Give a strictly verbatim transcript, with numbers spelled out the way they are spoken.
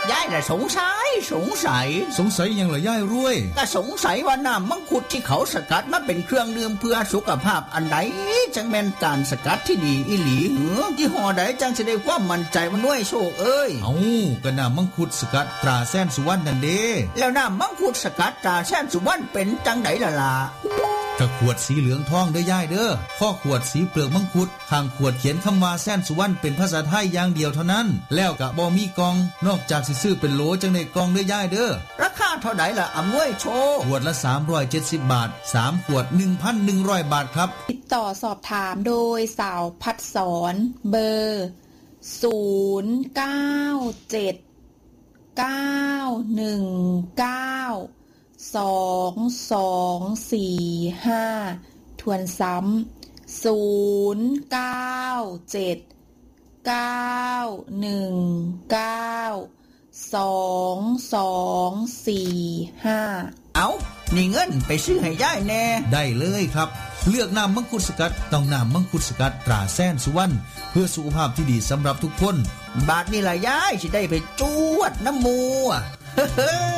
ยายน่ะสงสัยสงสัยสงสัยยังเหรอยายรวยก็สงสัยว่าน้ำมังคุดที่เขาสกัดมาเป็นเครื่องดื่มเพื่อสุขภาพอันใดจังแม่นการสกัดที่ดีอีหลีเหรอยี่ห้อใดจังสิได้ความมั่นใจว่าหน่วยโชคเอ้ยเอ้าก็น้ำมังคุดสกัดตราแสนสุวรรณนั่นเด้แล้วน้ำมังคุดสกัดตราแสนสุวรรณเป็นจังไดล่ะล่ะกระขวดสีเหลืองทองเด้อยายเด้อข้อขวดสีเปลือกมังคุดข้างขวดเขียนคำว่าแสนสุวรรณเป็นภาษาไทยอย่างเดียวเท่านั้นแล้วก็บ่มีกล่องนอกจากสิซื้อเป็นโหลจังได้กล่องเด้อยายเด้อราคาเท่าใดล่ะอำนวยโชคขวดละสามร้อยเจ็ดสิบบาทสามขวด หนึ่งพันหนึ่งร้อย บาทครับติดต่อสอบถามโดยสาวพัดสอนเบอร์ศูนย์ เก้า เจ็ด เก้า หนึ่ง เก้า สอง สอง สี่ ห้าทวนซ้ำศูนย์ เก้า เจ็ด เก้า หนึ่ง เก้า สอง สอง สี่ ห้าเอานี่เงินไปซื้อให้ยายแน่ได้เลยครับเลือกน้ำมังคุดสกัดต้องน้ำมังคุดสกัดตราแสนสุวรรณเพื่อสุขภาพที่ดีสำหรับทุกคนบาทนี่ล่ะยายสิได้ไปจวดน้ำมู